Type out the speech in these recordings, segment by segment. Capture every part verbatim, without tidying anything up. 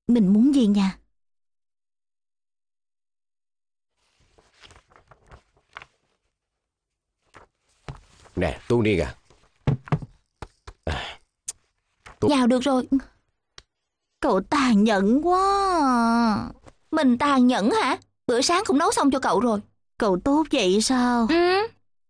mình muốn về nhà. Nè Tú Niên à, à Tú... Vào được rồi. Cậu tàn nhẫn quá. Mình tàn nhẫn hả? Bữa sáng cũng nấu xong cho cậu rồi. Cậu tốt vậy sao? Ừ.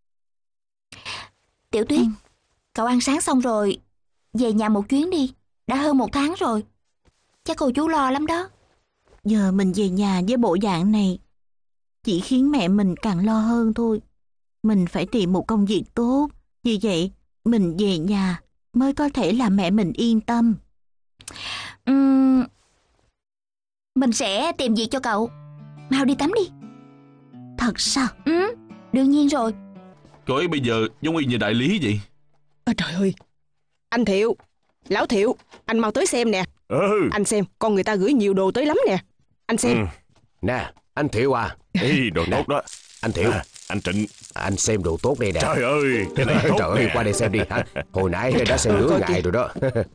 Tiểu Tuyết, ừ. Cậu ăn sáng xong rồi về nhà một chuyến đi. Đã hơn một tháng rồi. Chắc cô chú lo lắm đó. Giờ mình về nhà với bộ dạng này chỉ khiến mẹ mình càng lo hơn thôi. Mình phải tìm một công việc tốt. Vì vậy mình về nhà mới có thể làm mẹ mình yên tâm. Uhm, mình sẽ tìm việc cho cậu. Mau đi tắm đi. Thật sao? Ừ, đương nhiên rồi. Cậu ấy bây giờ giống y như đại lý vậy. À, trời ơi. Anh Thiệu, Lão Thiệu, anh mau tới xem nè. Ừ. Anh xem, con người ta gửi nhiều đồ tới lắm nè. Anh xem. Ừ. Nè, anh Thiệu à. Ý, đồ tốt đó. Anh Thiệu. À, anh Trịnh. Anh xem đồ tốt đây nè. Trời ơi, cái này tốt. Trời ơi, qua đây xem đi hả? Hồi nãy đã xem nửa ngày rồi đó.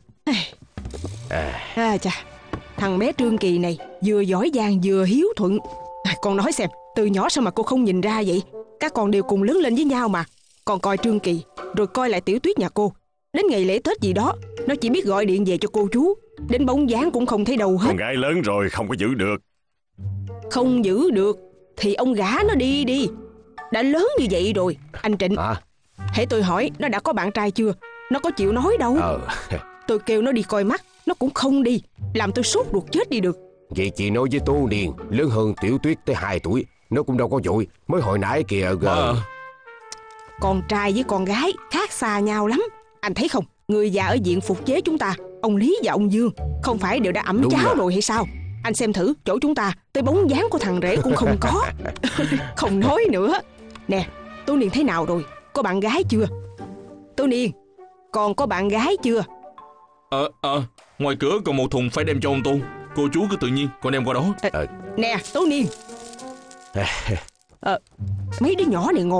à. à chà, thằng bé Trương Kỳ này vừa giỏi giang vừa hiếu thuận. À, con nói xem, từ nhỏ sao mà cô không nhìn ra vậy? Các con đều cùng lớn lên với nhau mà. Con coi Trương Kỳ, rồi coi lại Tiểu Tuyết nhà cô. Đến ngày lễ Tết gì đó, nó chỉ biết gọi điện về cho cô chú. Đến bóng dáng cũng không thấy đâu hết. Con gái lớn rồi không có giữ được. Không giữ được thì ông gả nó đi đi. Đã lớn như vậy rồi. Anh Trịnh à? Hễ tôi hỏi nó đã có bạn trai chưa, nó có chịu nói đâu. ờ. Tôi kêu nó đi coi mắt, nó cũng không đi. Làm tôi sốt ruột chết đi được. Vậy chị nói với Tú Niên lớn hơn Tiểu Tuyết tới hai tuổi, nó cũng đâu có vội. Mới hồi nãy kìa gờ. à. Con trai với con gái khác xa nhau lắm. Anh thấy không, người già ở viện phục chế chúng ta, ông Lý và ông Dương, không phải đều đã ẵm Đúng cháo rồi. rồi hay sao? Anh xem thử, chỗ chúng ta tới bóng dáng của thằng rể cũng không có. Không nói nữa. Nè, Tú Niên thế nào rồi? Có bạn gái chưa? Tú Niên, còn có bạn gái chưa? Ờ, ờ, ngoài cửa còn một thùng phải đem cho ông Tu. Cô chú cứ tự nhiên, con đem qua đó. à, Nè, Tú Niên. Ờ, mấy đứa nhỏ này ngon